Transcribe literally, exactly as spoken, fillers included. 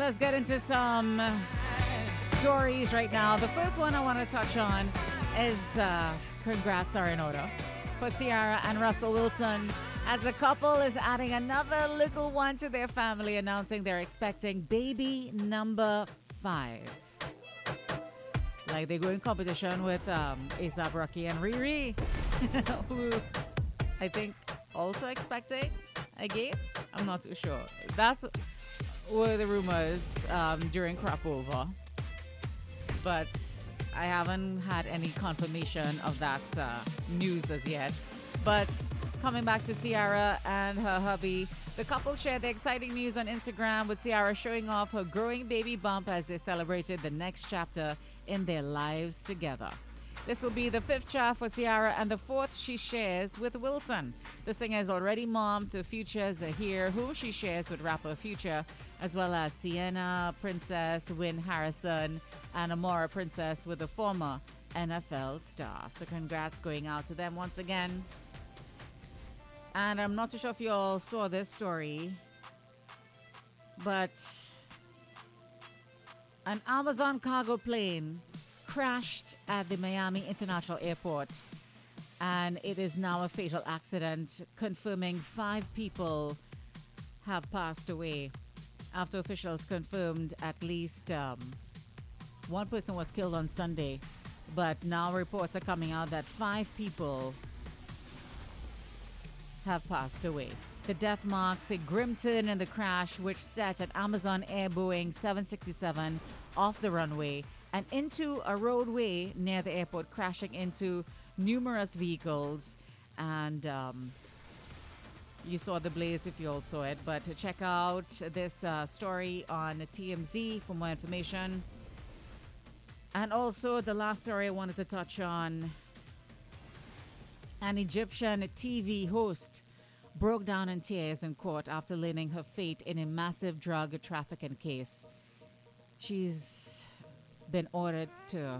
let's get into some stories right now. The first one I want to touch on is uh, congrats are in order for Ciara and Russell Wilson, as the couple is adding another little one to their family, announcing they're expecting baby number five. Like they go in competition with um, A$AP Rocky and Riri, who I think also expecting again. I'm not too sure. That's were the rumors um, during Crop Over, but I haven't had any confirmation of that uh, news as yet. But coming back to Ciara and her hubby, the couple shared the exciting news on Instagram, with Ciara showing off her growing baby bump as they celebrated the next chapter in their lives together. This will be the fifth child for Ciara and the fourth she shares with Wilson. The singer is already mom to Future Zahir, who she shares with rapper Future, as well as Sienna Princess, Wynn Harrison, and Amora Princess with the former N F L star. So congrats going out to them once again. And I'm not too sure if you all saw this story, but an Amazon cargo plane crashed at the Miami International Airport, and it is now a fatal accident, confirming five people have passed away after officials confirmed at least um, one person was killed on Sunday, but now reports are coming out that five people have passed away. The death marks a grim turn in the crash, which set an Amazon Air Boeing seven sixty-seven off the runway and into a roadway near the airport, crashing into numerous vehicles. And um, you saw the blaze if you all saw it. But check out this uh, story on T M Z for more information. And also the last story I wanted to touch on. An Egyptian T V host broke down in tears in court after learning her fate in a massive drug trafficking case. She's been ordered to